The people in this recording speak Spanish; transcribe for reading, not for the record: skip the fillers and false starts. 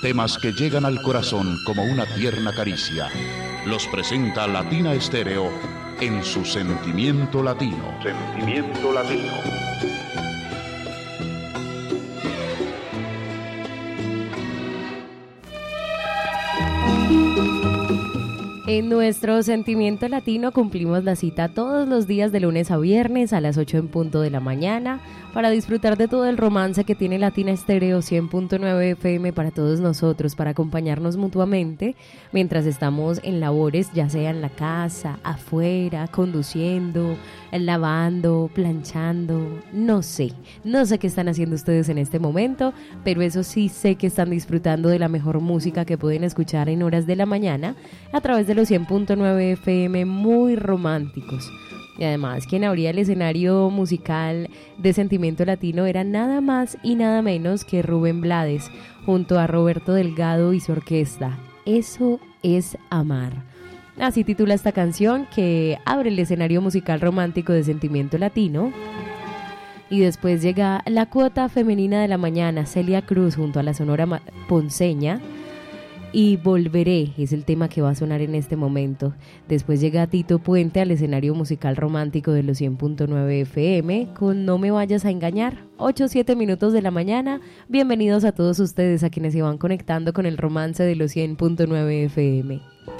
Temas que llegan al corazón como una tierna caricia. Los presenta Latina Estéreo en su Sentimiento Latino. Sentimiento Latino. En nuestro Sentimiento Latino cumplimos la cita todos los días de lunes a viernes a las 8 en punto de la mañana para disfrutar de todo el romance que tiene Latina Estéreo 100.9 FM para todos nosotros, para acompañarnos mutuamente mientras estamos en labores, ya sea en la casa, afuera, conduciendo, lavando, planchando, no sé qué están haciendo ustedes en este momento, pero eso sí sé que están disfrutando de la mejor música que pueden escuchar en horas de la mañana a través de los 100.9 FM muy románticos. Y además, quien abría el escenario musical de Sentimiento Latino era nada más y nada menos que Rubén Blades, junto a Roberto Delgado y su orquesta. Eso es amar. Así titula esta canción que abre el escenario musical romántico de Sentimiento Latino. Y después llega la cuota femenina de la mañana, Celia Cruz, junto a la Sonora Ponceña. Y Volveré es el tema que va a sonar en este momento. Después llega Tito Puente al escenario musical romántico de los 100.9 FM con No me vayas a engañar. 8-7 minutos de la mañana. Bienvenidos a todos ustedes, a quienes se van conectando con el romance de los 100.9 FM.